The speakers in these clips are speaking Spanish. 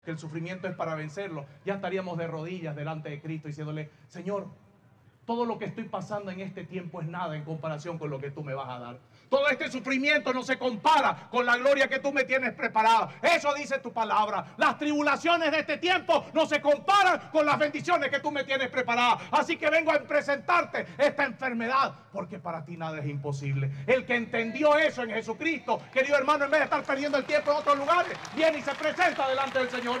que el sufrimiento es para vencerlo, ya estaríamos de rodillas delante de Cristo diciéndole: Señor, todo lo que estoy pasando en este tiempo es nada en comparación con lo que tú me vas a dar. Todo este sufrimiento no se compara con la gloria que tú me tienes preparada. Eso dice tu palabra. Las tribulaciones de este tiempo no se comparan con las bendiciones que tú me tienes preparadas. Así que vengo a presentarte esta enfermedad, porque para ti nada es imposible. El que entendió eso en Jesucristo, querido hermano, en vez de estar perdiendo el tiempo en otros lugares, viene y se presenta delante del Señor.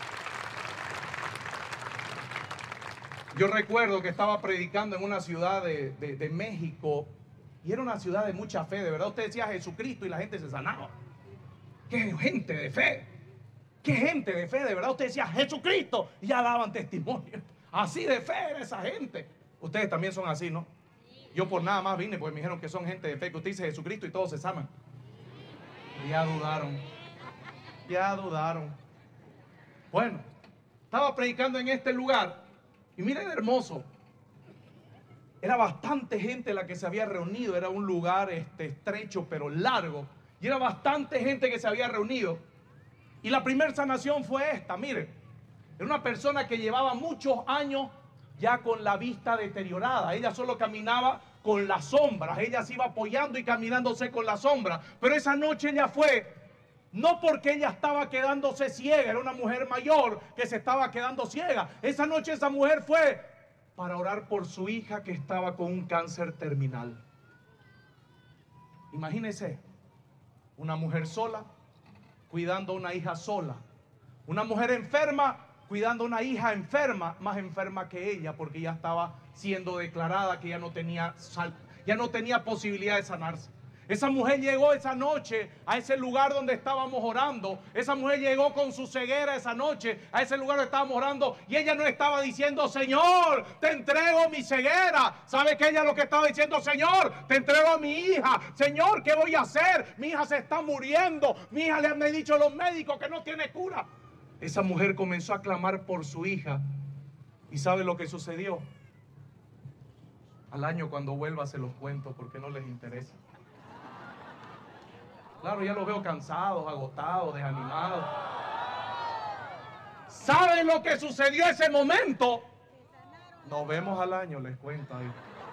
Yo recuerdo que estaba predicando en una ciudad de México, y era una ciudad de mucha fe, de verdad. Usted decía Jesucristo y la gente se sanaba. ¡Qué gente de fe! ¡Qué gente de fe! De verdad, usted decía Jesucristo y ya daban testimonio. Así de fe era esa gente. Ustedes también son así, ¿no? Yo por nada más vine porque me dijeron que son gente de fe, que usted dice Jesucristo y todos se sanan. Ya dudaron. Ya dudaron. Bueno, estaba predicando en este lugar. Y miren, hermoso, era bastante gente la que se había reunido. Era un lugar estrecho pero largo, y era bastante gente que se había reunido. Y la primera sanación fue esta. Miren, era una persona que llevaba muchos años ya con la vista deteriorada. Ella solo caminaba con las sombras. Ella se iba apoyando y caminándose con las sombras. Pero esa noche ella fue, no porque ella estaba quedándose ciega, era una mujer mayor que se estaba quedando ciega. Esa noche esa mujer fue para orar por su hija que estaba con un cáncer terminal. Imagínense, una mujer sola cuidando a una hija sola. Una mujer enferma cuidando a una hija enferma, más enferma que ella, porque ya estaba siendo declarada que ya no tenía posibilidad de sanarse. Esa mujer llegó esa noche a ese lugar donde estábamos orando. Esa mujer llegó con su ceguera esa noche a ese lugar donde estábamos orando. Y ella no estaba diciendo: Señor, te entrego mi ceguera. ¿Sabe que ella lo que estaba diciendo? Señor, te entrego a mi hija. Señor, ¿qué voy a hacer? Mi hija se está muriendo. Mi hija, le han dicho los médicos que no tiene cura. Esa mujer comenzó a clamar por su hija. ¿Y sabe lo que sucedió? Al año, cuando vuelva, se los cuento porque no les interesa. Claro, ya los veo cansados, agotados, desanimados. ¿Saben lo que sucedió ese momento? Nos vemos al año, les cuento ahí.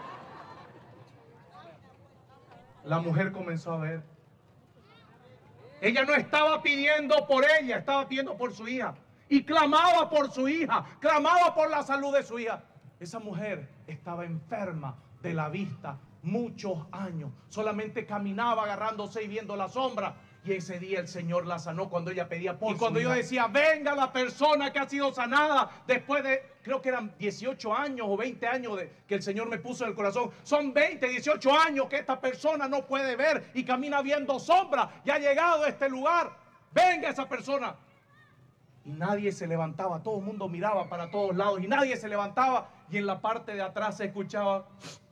La mujer comenzó a ver. Ella no estaba pidiendo por ella, estaba pidiendo por su hija. Y clamaba por su hija, clamaba por la salud de su hija. Esa mujer estaba enferma de la vista muchos años. Solamente caminaba agarrándose y viendo la sombra. Y ese día el Señor la sanó cuando ella pedía por su hija. Y cuando yo decía: venga la persona que ha sido sanada después de, creo que eran 18 años o 20 años que el Señor me puso en el corazón. Son 20, 18 años que esta persona no puede ver y camina viendo sombra. Y ha llegado a este lugar. Venga esa persona. Y nadie se levantaba. Todo el mundo miraba para todos lados y nadie se levantaba. Y en la parte de atrás se escuchaba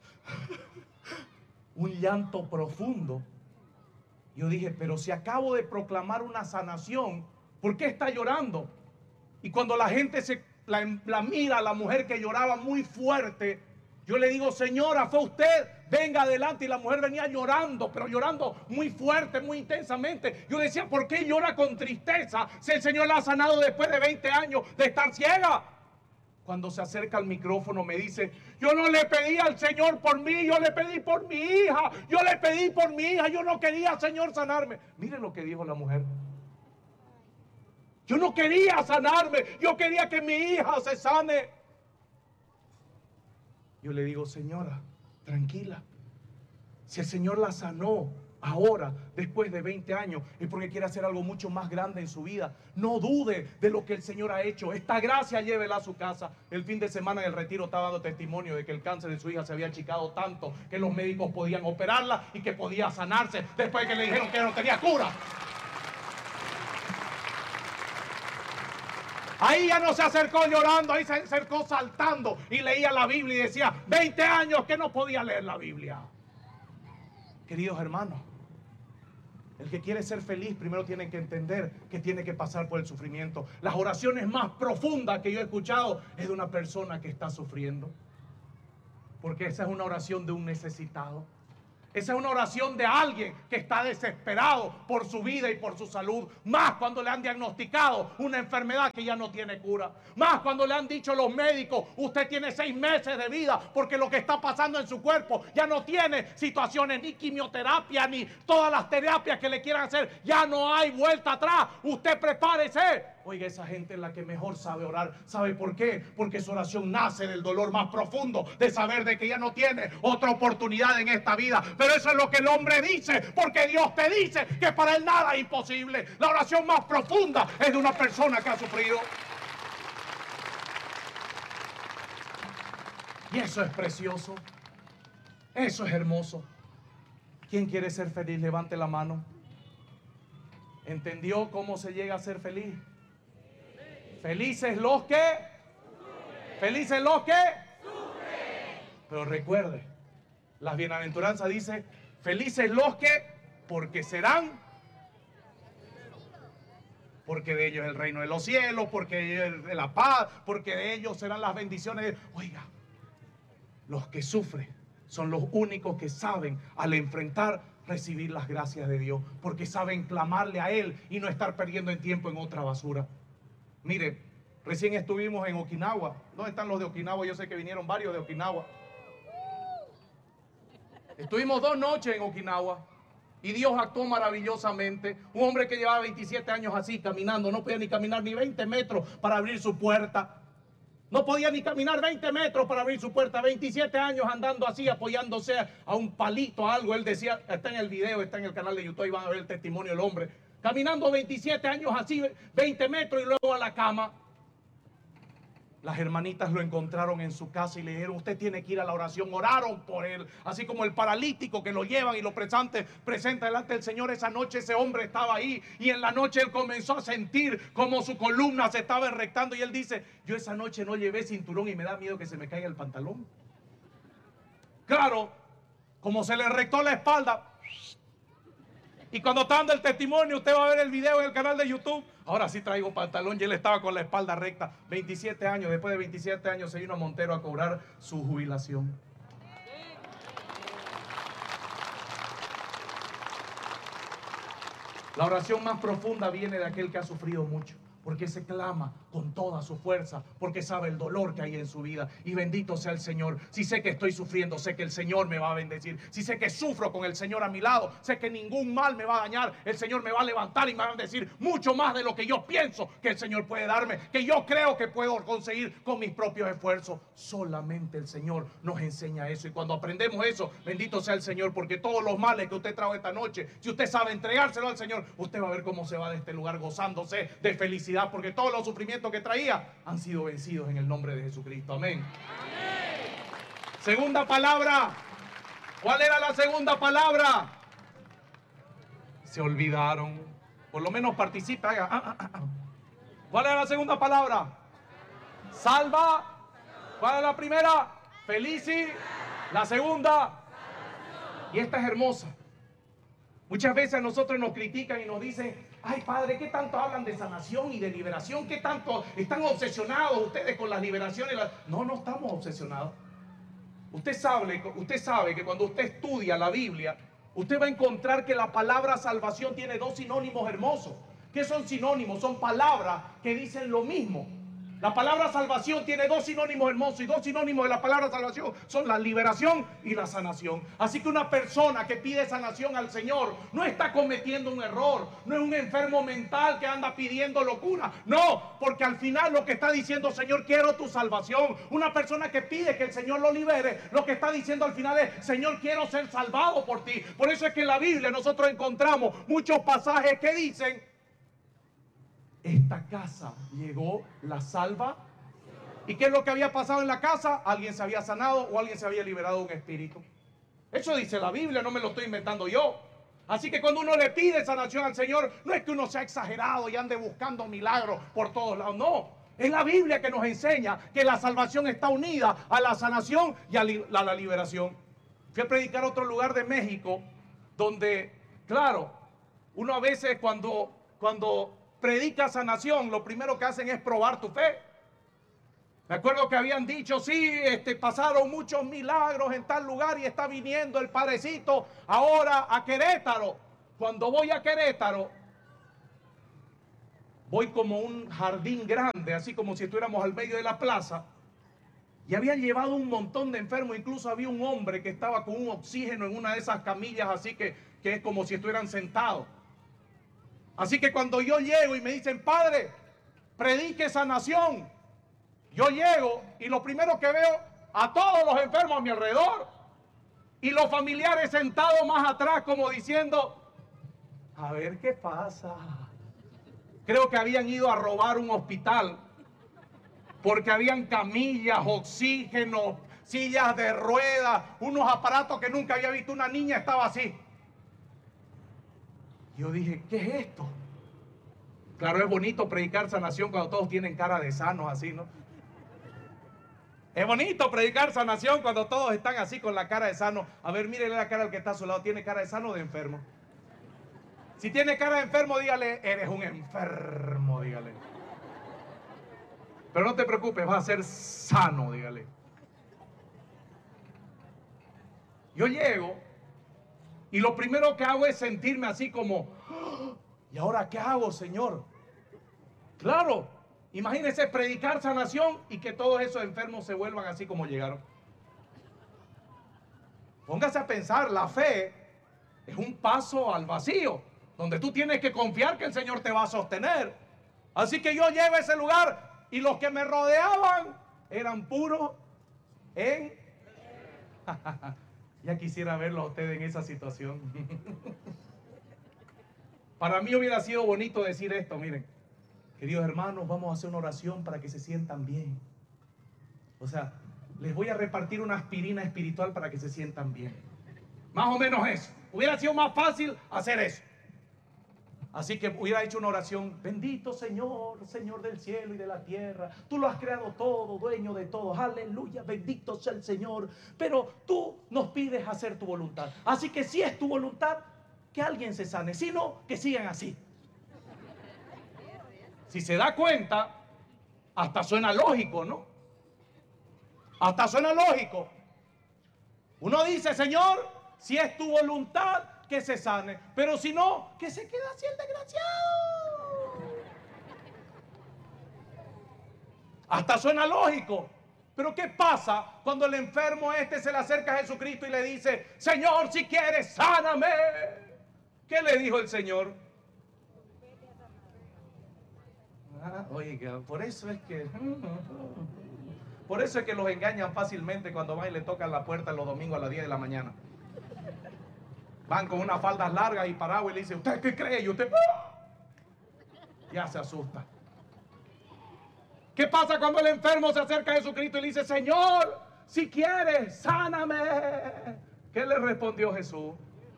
un llanto profundo. Yo dije: pero si acabo de proclamar una sanación, ¿por qué está llorando? Y cuando la gente la mira a la mujer que lloraba muy fuerte, yo le digo: señora, fue usted, venga adelante. Y la mujer venía llorando, pero llorando muy fuerte, muy intensamente. Yo decía: ¿por qué llora con tristeza si el Señor la ha sanado después de 20 años de estar ciega? Cuando se acerca al micrófono me dice: yo no le pedí al Señor por mí, yo le pedí por mi hija. Yo le pedí por mi hija, yo no quería, Señor, sanarme. Miren lo que dijo la mujer. Yo no quería sanarme, yo quería que mi hija se sane. Yo le digo: señora, tranquila. Si el Señor la sanó ahora, después de 20 años, es porque quiere hacer algo mucho más grande en su vida. No dude de lo que el Señor ha hecho. Esta gracia llévela a su casa. El fin de semana en el retiro estaba dando testimonio de que el cáncer de su hija se había achicado tanto que los médicos podían operarla y que podía sanarse después de que le dijeron que no tenía cura. Ahí ya no se acercó llorando, ahí se acercó saltando y leía la Biblia y decía: 20 años que no podía leer la Biblia. Queridos hermanos, el que quiere ser feliz primero tiene que entender que tiene que pasar por el sufrimiento. Las oraciones más profundas que yo he escuchado es de una persona que está sufriendo, porque esa es una oración de un necesitado. Esa es una oración de alguien que está desesperado por su vida y por su salud. Más cuando le han diagnosticado una enfermedad que ya no tiene cura. Más cuando le han dicho los médicos, usted tiene 6 meses de vida porque lo que está pasando en su cuerpo ya no tiene situaciones ni quimioterapia ni todas las terapias que le quieran hacer. Ya no hay vuelta atrás. Usted prepárese. Oiga, esa gente es la que mejor sabe orar. ¿Sabe por qué? Porque su oración nace del dolor más profundo, de saber de que ya no tiene otra oportunidad en esta vida. Pero eso es lo que el hombre dice, porque Dios te dice que para él nada es imposible. La oración más profunda es de una persona que ha sufrido. Y eso es precioso. Eso es hermoso. ¿Quién quiere ser feliz? Levante la mano. ¿Entendió cómo se llega a ser feliz? Felices los que sufren. Felices los que sufren. Pero recuerde, las bienaventuranzas dice, felices los que, porque serán, porque de ellos es el reino de los cielos, porque de ellos es la paz, porque de ellos serán las bendiciones. Oiga, los que sufren son los únicos que saben al enfrentar recibir las gracias de Dios, porque saben clamarle a Él y no estar perdiendo el tiempo en otra basura. Mire, recién estuvimos en Okinawa. ¿Dónde están los de Okinawa? Yo sé que vinieron varios de Okinawa. Estuvimos 2 noches en Okinawa y Dios actuó maravillosamente. Un hombre que llevaba 27 años así caminando, no podía ni caminar ni 20 metros para abrir su puerta. No podía ni caminar 20 metros para abrir su puerta. 27 años andando así, apoyándose a un palito, a algo. Él decía, está en el video, está en el canal de YouTube, y van a ver el testimonio del hombre. Caminando 27 años así, 20 metros y luego a la cama. Las hermanitas lo encontraron en su casa y le dijeron, usted tiene que ir a la oración. Oraron por él, así como el paralítico que lo llevan y lo presenta delante del Señor. Esa noche ese hombre estaba ahí y en la noche él comenzó a sentir como su columna se estaba enrectando y él dice, yo esa noche no llevé cinturón y me da miedo que se me caiga el pantalón. Claro, como se le enrectó la espalda. Y cuando está dando el testimonio, usted va a ver el video en el canal de YouTube. Ahora sí traigo pantalón y él estaba con la espalda recta. 27 años, después de 27 años se vino a Montero a cobrar su jubilación. La oración más profunda viene de aquel que ha sufrido mucho, porque se clama con toda su fuerza, porque sabe el dolor que hay en su vida. Y bendito sea el Señor. Si sé que estoy sufriendo, sé que el Señor me va a bendecir. Si sé que sufro con el Señor a mi lado, sé que ningún mal me va a dañar. El Señor me va a levantar y me va a bendecir mucho más de lo que yo pienso que el Señor puede darme, que yo creo que puedo conseguir con mis propios esfuerzos. Solamente el Señor nos enseña eso. Y cuando aprendemos eso, bendito sea el Señor, porque todos los males que usted trajo esta noche, si usted sabe entregárselo al Señor, usted va a ver cómo se va de este lugar gozándose de felicidad, porque todos los sufrimientos que traía han sido vencidos en el nombre de Jesucristo. Amén. Amén. Segunda palabra. ¿Cuál era la segunda palabra? Se olvidaron. Por lo menos participa. ¿Cuál era la segunda palabra? Salva. ¿Cuál es la primera? Felici. La segunda. Y esta es hermosa. Muchas veces a nosotros nos critican y nos dicen, ay padre, ¿qué tanto hablan de sanación y de liberación? ¿Qué tanto están obsesionados ustedes con las liberaciones? No, no estamos obsesionados. Usted sabe que cuando usted estudia la Biblia, usted va a encontrar que la palabra salvación tiene 2 sinónimos hermosos. ¿Qué son sinónimos? Son palabras que dicen lo mismo. La palabra salvación tiene 2 sinónimos hermosos, y 2 sinónimos de la palabra salvación son la liberación y la sanación. Así que una persona que pide sanación al Señor no está cometiendo un error, no es un enfermo mental que anda pidiendo locura. No, porque al final lo que está diciendo, Señor, quiero tu salvación. Una persona que pide que el Señor lo libere, lo que está diciendo al final es, Señor, quiero ser salvado por ti. Por eso es que en la Biblia nosotros encontramos muchos pasajes que dicen, esta casa llegó la salva. ¿Y qué es lo que había pasado en la casa? Alguien se había sanado o alguien se había liberado de un espíritu. Eso dice la Biblia, no me lo estoy inventando yo. Así que cuando uno le pide sanación al Señor, no es que uno sea exagerado y ande buscando milagros por todos lados, no. Es la Biblia que nos enseña que la salvación está unida a la sanación y a la liberación. Fui a predicar a otro lugar de México donde, claro, uno a veces cuando predica sanación, lo primero que hacen es probar tu fe. Me acuerdo que habían dicho, sí, pasaron muchos milagros en tal lugar y está viniendo el Padrecito ahora a Querétaro. Cuando voy a Querétaro, voy como un jardín grande, así como si estuviéramos al medio de la plaza. Y habían llevado un montón de enfermos, incluso había un hombre que estaba con un oxígeno en una de esas camillas, así que es como si estuvieran sentados. Así que cuando yo llego y me dicen, padre, predique sanación, yo llego y lo primero que veo a todos los enfermos a mi alrededor y los familiares sentados más atrás como diciendo, a ver qué pasa. Creo que habían ido a robar un hospital porque habían camillas, oxígeno, sillas de ruedas, unos aparatos que nunca había visto. Una niña estaba así. Yo dije, ¿qué es esto? Claro, es bonito predicar sanación cuando todos tienen cara de sanos así, ¿no? Es bonito predicar sanación cuando todos están así con la cara de sano. A ver, mírele la cara al que está a su lado. ¿Tiene cara de sano o de enfermo? Si tiene cara de enfermo, dígale, eres un enfermo, dígale. Pero no te preocupes, vas a ser sano, dígale. Yo llego y lo primero que hago es sentirme así como, ¿y ahora qué hago, Señor? Claro, imagínese predicar sanación y que todos esos enfermos se vuelvan así como llegaron. Póngase a pensar, la fe es un paso al vacío, donde tú tienes que confiar que el Señor te va a sostener. Así que yo llego a ese lugar y los que me rodeaban eran puros en... Ya quisiera verlo a ustedes en esa situación. Para mí hubiera sido bonito decir esto, miren. Queridos hermanos, vamos a hacer una oración para que se sientan bien. O sea, les voy a repartir una aspirina espiritual para que se sientan bien. Más o menos eso. Hubiera sido más fácil hacer eso. Así que hubiera hecho una oración. Bendito Señor, Señor del cielo y de la tierra. Tú lo has creado todo, dueño de todo. Aleluya, bendito sea el Señor. Pero tú nos pides hacer tu voluntad. Así que si es tu voluntad, que alguien se sane. Si no, que sigan así. Si se da cuenta, hasta suena lógico, ¿no? Hasta suena lógico. Uno dice, Señor, si es tu voluntad, que se sane. Pero si no, que se quede así el desgraciado. Hasta suena lógico. Pero ¿qué pasa cuando el enfermo se le acerca a Jesucristo y le dice, Señor, si quieres, sáname? ¿Qué le dijo el Señor? Oiga, por eso es que los engañan fácilmente cuando van y le tocan la puerta los domingos a las 10 de la mañana. Van con unas faldas largas y parados y le dicen, ¿usted qué cree? Y usted ya se asusta. ¿Qué pasa cuando el enfermo se acerca a Jesucristo y le dice, Señor, si quieres, sáname? ¿Qué le respondió Jesús?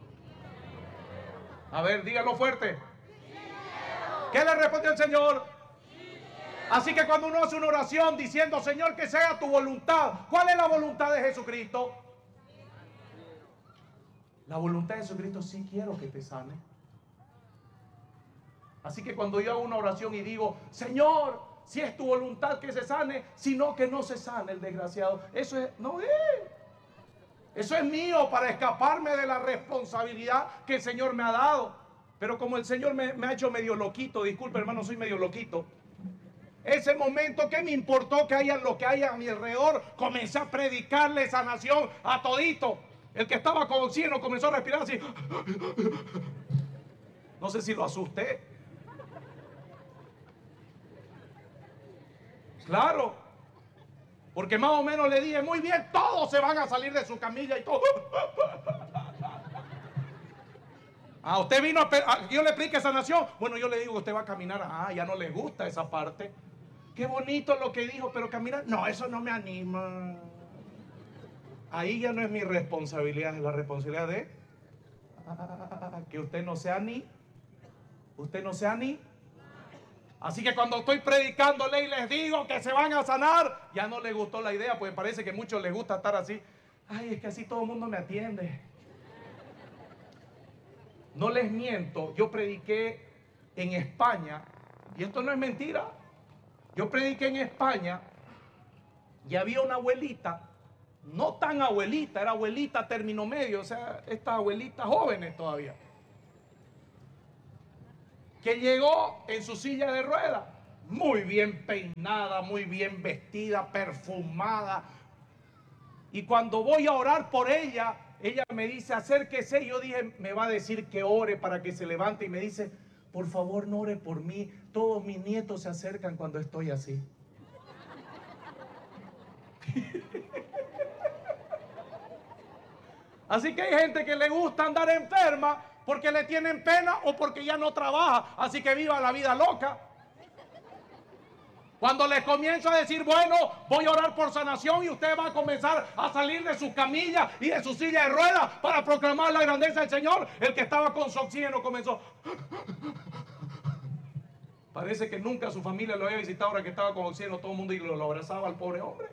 A ver, dígalo fuerte. ¿Qué le respondió el Señor? Así que cuando uno hace una oración diciendo, Señor, que sea tu voluntad, ¿cuál es la voluntad de Jesucristo? La voluntad de Jesucristo, sí quiero que te sane. Así que cuando yo hago una oración y digo, Señor, si es tu voluntad que se sane, sino que no se sane el desgraciado, eso es, no es. Eso es mío para escaparme de la responsabilidad que el Señor me ha dado. Pero como el Señor me ha hecho medio loquito, disculpe hermano, soy medio loquito. Ese momento, ¿qué me importó que haya lo que haya a mi alrededor? Comencé a predicarle sanación a todito. El que estaba con oxígeno comenzó a respirar así. No sé si lo asusté. Claro. Porque más o menos le dije, muy bien, todos se van a salir de su camilla y todo. Ah, usted vino yo le expliqué sanación. Bueno, yo le digo, usted va a caminar. Ah, ya no le gusta esa parte. Qué bonito lo que dijo, pero caminar, no, eso no me anima. Ahí ya no es mi responsabilidad, es la responsabilidad de que usted no sea ni. Así que cuando estoy predicándole y les digo que se van a sanar, ya no les gustó la idea, pues parece que a muchos les gusta estar así. Ay, es que así todo el mundo me atiende. No les miento, yo prediqué en España, y esto no es mentira. Yo prediqué en España Y había una abuelita, no tan abuelita, era abuelita término medio, o sea, estas abuelitas jóvenes todavía, que llegó en su silla de ruedas, muy bien peinada, muy bien vestida, perfumada. Y cuando voy a orar por ella, ella me dice, acérquese. Y yo dije, me va a decir que ore para que se levante. Y me dice, por favor, no ore por mí. Todos mis nietos se acercan cuando estoy así. Así que hay gente que le gusta andar enferma porque le tienen pena o porque ya no trabaja. Así que viva la vida loca. Cuando les comienzo a decir, bueno, voy a orar por sanación, y usted va a comenzar a salir de su camilla y de su silla de ruedas para proclamar la grandeza del Señor, el que estaba con su oxígeno comenzó. Parece que nunca su familia lo había visitado ahora que estaba con oxígeno, todo el mundo, y lo abrazaba al pobre hombre.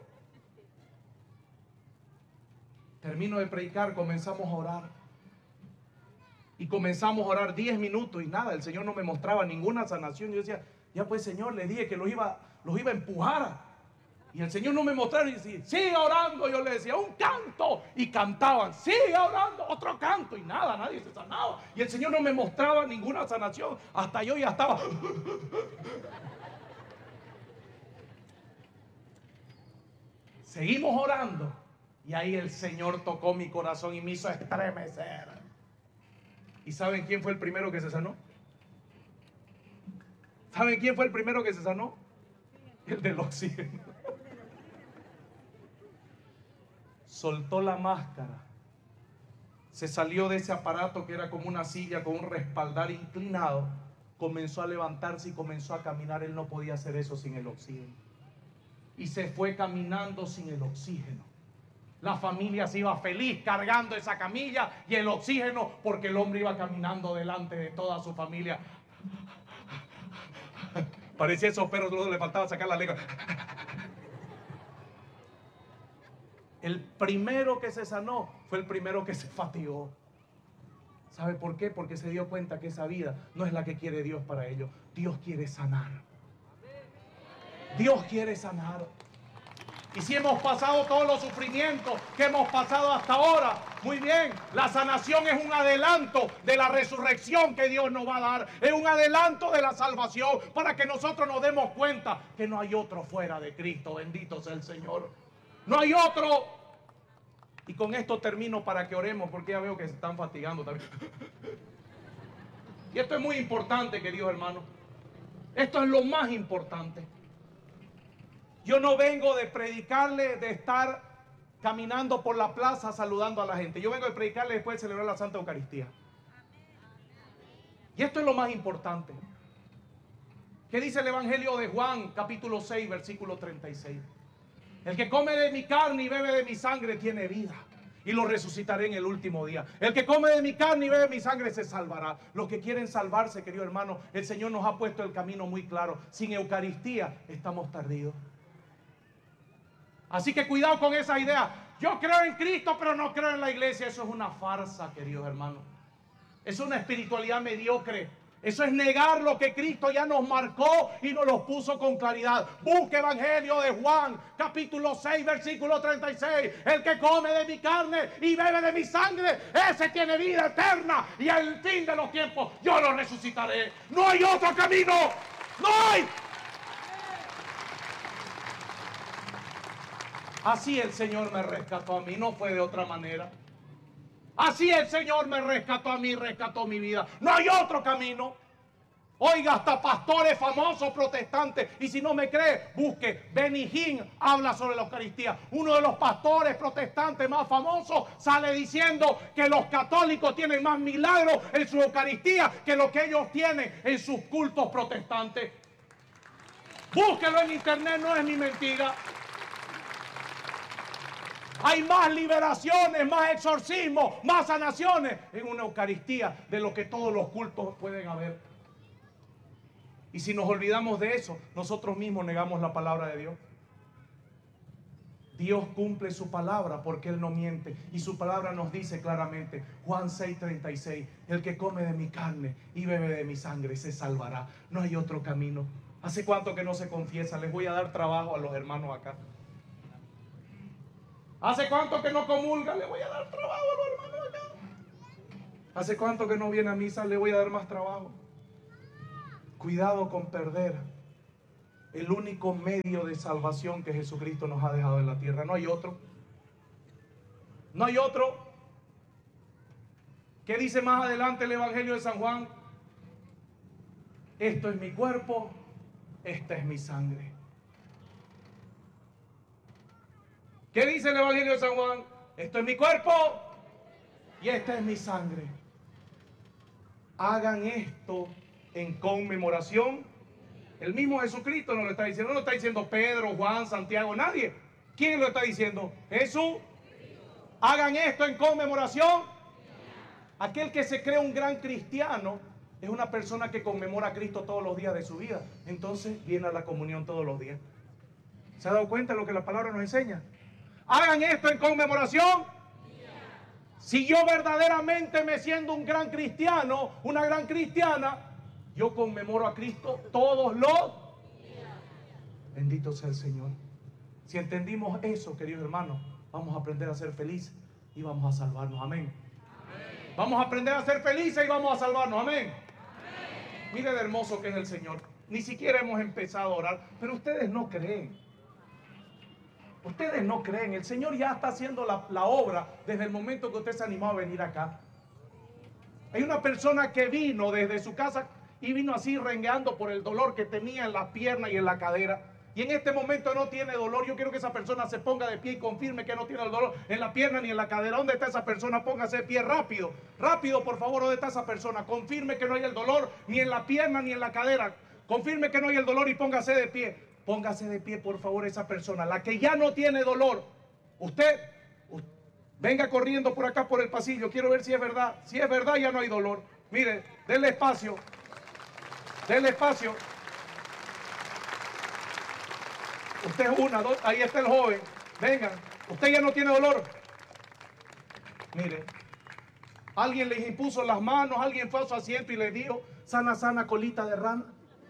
Termino de predicar, comenzamos a orar. Y comenzamos a orar 10 minutos y nada, el Señor no me mostraba ninguna sanación. Yo decía, ya pues Señor, le dije que los iba a empujar. Y el Señor no me mostraba y decía, sigue orando. Yo le decía, un canto. Y cantaban, sigue orando, otro canto. Y nada, nadie se sanaba. Y el Señor no me mostraba ninguna sanación. Hasta yo ya estaba. Seguimos orando. Y ahí el Señor tocó mi corazón y me hizo estremecer. ¿Y saben quién fue el primero que se sanó? ¿Saben quién fue el primero que se sanó? El del oxígeno. Soltó la máscara. Se salió de ese aparato que era como una silla con un respaldar inclinado. Comenzó a levantarse y comenzó a caminar. Él no podía hacer eso sin el oxígeno. Y se fue caminando sin el oxígeno. La familia se iba feliz cargando esa camilla y el oxígeno, porque el hombre iba caminando delante de toda su familia. Parecía esos perros, luego le faltaba sacar la lengua. El primero que se sanó fue el primero que se fatigó. ¿Sabe por qué? Porque se dio cuenta que esa vida no es la que quiere Dios para ellos. Dios quiere sanar. Dios quiere sanar. Y si hemos pasado todos los sufrimientos que hemos pasado hasta ahora, muy bien, la sanación es un adelanto de la resurrección que Dios nos va a dar. Es un adelanto de la salvación para que nosotros nos demos cuenta que no hay otro fuera de Cristo. Bendito sea el Señor. No hay otro. Y con esto termino para que oremos, porque ya veo que se están fatigando también. Y esto es muy importante, queridos hermanos. Esto es lo más importante. Yo no vengo de predicarle, de estar caminando por la plaza saludando a la gente. Yo vengo de predicarle después de celebrar la Santa Eucaristía. Y esto es lo más importante. ¿Qué dice el Evangelio de Juan, capítulo 6, versículo 36? El que come de mi carne y bebe de mi sangre tiene vida, y lo resucitaré en el último día. El que come de mi carne y bebe de mi sangre se salvará. Los que quieren salvarse, querido hermano, el Señor nos ha puesto el camino muy claro. Sin Eucaristía estamos perdidos. Así que cuidado con esa idea. Yo creo en Cristo, pero no creo en la iglesia. Eso es una farsa, queridos hermanos. Es una espiritualidad mediocre. Eso es negar lo que Cristo ya nos marcó y nos lo puso con claridad. Busque Evangelio de Juan, capítulo 6, versículo 36. El que come de mi carne y bebe de mi sangre, ese tiene vida eterna. Y al fin de los tiempos yo lo resucitaré. No hay otro camino. No hay. Así el Señor me rescató a mí, no fue de otra manera. Así el Señor me rescató a mí, rescató mi vida. No hay otro camino. Oiga, hasta pastores famosos protestantes. Y si no me cree, busque. Benny Hinn habla sobre la Eucaristía. Uno de los pastores protestantes más famosos sale diciendo que los católicos tienen más milagros en su Eucaristía que lo que ellos tienen en sus cultos protestantes. Búsquelo en internet, no es ni mentira. Hay más liberaciones, más exorcismos, más sanaciones en una Eucaristía de lo que todos los cultos pueden haber. Y si nos olvidamos de eso, nosotros mismos negamos la palabra de Dios. Dios cumple su palabra porque Él no miente. Y su palabra nos dice claramente, Juan 6:36, el que come de mi carne y bebe de mi sangre se salvará. No hay otro camino. ¿Hace cuánto que no se confiesa? Les voy a dar trabajo a los hermanos acá. ¿Hace cuánto que no comulga? Le voy a dar trabajo a los hermanos acá. ¿Hace cuánto que no viene a misa? Le voy a dar más trabajo. Cuidado con perder el único medio de salvación que Jesucristo nos ha dejado en la tierra. No hay otro. No hay otro. ¿Qué dice más adelante el Evangelio de San Juan? Esto es mi cuerpo, esta es mi sangre. ¿Qué dice el Evangelio de San Juan? Esto es mi cuerpo y esta es mi sangre. Hagan esto en conmemoración. El mismo Jesucristo nos lo está diciendo. No lo está diciendo Pedro, Juan, Santiago, nadie. ¿Quién lo está diciendo? Jesús. Hagan esto en conmemoración. Aquel que se cree un gran cristiano es una persona que conmemora a Cristo todos los días de su vida. Entonces viene a la comunión todos los días. ¿Se ha dado cuenta de lo que la palabra nos enseña? Hagan esto en conmemoración. Si yo verdaderamente me siento un gran cristiano, una gran cristiana, yo conmemoro a Cristo todos los días. Bendito sea el Señor. Si entendimos eso, queridos hermanos, vamos a aprender a ser felices y vamos a salvarnos. Amén. Vamos a aprender a ser felices y vamos a salvarnos. Amén. Mire de hermoso que es el Señor. Ni siquiera hemos empezado a orar, pero ustedes no creen. Ustedes no creen. El Señor ya está haciendo la obra desde el momento que usted se animó a venir acá. Hay una persona que vino desde su casa y vino así rengueando por el dolor que tenía en las piernas y en la cadera. Y en este momento no tiene dolor. Yo quiero que esa persona se ponga de pie y confirme que no tiene el dolor en la pierna ni en la cadera. ¿Dónde está esa persona? Póngase de pie rápido. Rápido, por favor. ¿Dónde está esa persona? Confirme que no hay el dolor ni en la pierna ni en la cadera. Confirme que no hay el dolor y póngase de pie. Póngase de pie, por favor, esa persona. La que ya no tiene dolor. Usted venga corriendo por acá por el pasillo. Quiero ver si es verdad. Si es verdad, ya no hay dolor. Mire, denle espacio. Denle espacio. Usted es una, dos, ahí está el joven. Vengan, usted ya no tiene dolor. Mire, alguien les impuso las manos, alguien fue a su asiento y le dijo, sana, sana, colita de rana.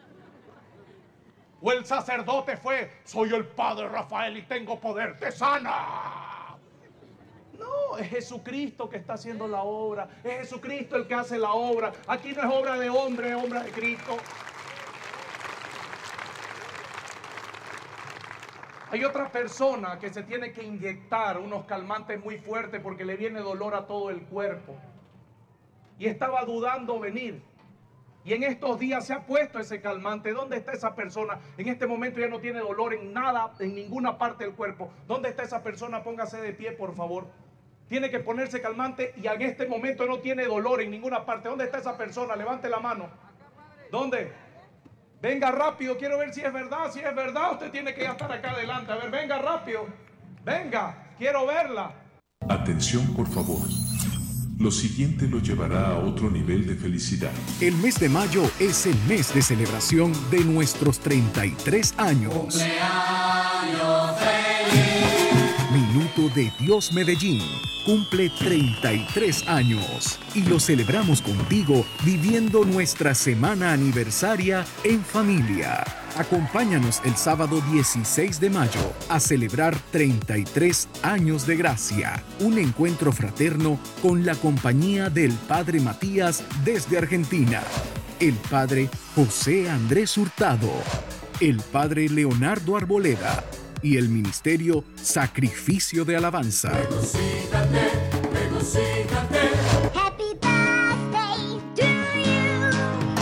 O el sacerdote fue, soy el padre Rafael y tengo poder, te sana. No, es Jesucristo que está haciendo la obra. Es Jesucristo el que hace la obra. Aquí no es obra de hombre, es obra de Cristo. Hay otra persona que se tiene que inyectar unos calmantes muy fuertes porque le viene dolor a todo el cuerpo. Y estaba dudando venir. Y en estos días se ha puesto ese calmante. ¿Dónde está esa persona? En este momento ya no tiene dolor en nada, en ninguna parte del cuerpo. ¿Dónde está esa persona? Póngase de pie, por favor. Tiene que ponerse calmante y en este momento no tiene dolor en ninguna parte. ¿Dónde está esa persona? Levante la mano. ¿Dónde? Venga rápido, quiero ver si es verdad. Si es verdad, usted tiene que ya estar acá adelante. A ver, venga rápido. Venga, quiero verla. Atención, por favor. Lo siguiente lo llevará a otro nivel de felicidad. El mes de mayo es el mes de celebración de nuestros 33 años. ¡Cumpleaños feliz! Minuto de Dios Medellín cumple 33 años y lo celebramos contigo viviendo nuestra semana aniversaria en familia. Acompáñanos el sábado 16 de mayo a celebrar 33 años de gracia, un encuentro fraterno con la compañía del Padre Matías desde Argentina, el Padre José Andrés Hurtado, el Padre Leonardo Arboleda y el Ministerio Sacrificio de Alabanza. Regocíjate, regocíjate. Happy birthday to you.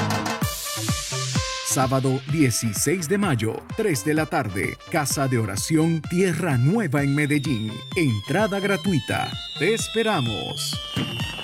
Sábado 16 de mayo, 3 de la tarde, Casa de Oración Tierra Nueva en Medellín. Entrada gratuita. Te esperamos.